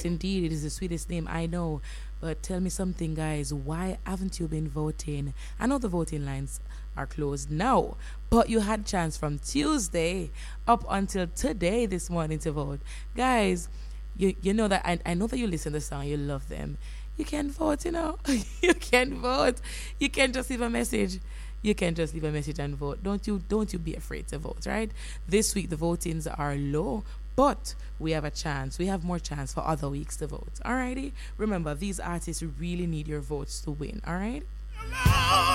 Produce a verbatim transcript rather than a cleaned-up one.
Yes, indeed, it is the sweetest name, I know. But tell me something, guys. Why haven't you been voting? I know the voting lines are closed now, but you had chance from Tuesday up until today this morning to vote. Guys, you you know that I, I know that you listen to the song, you love them. You can vote, you know. You can vote. You can just leave a message. You can just leave a message and vote. Don't you don't you be afraid to vote, right? This week the votings are low, but we have a chance. We have more chance for other weeks to vote. Alrighty? Remember, these artists really need your votes to win, alright?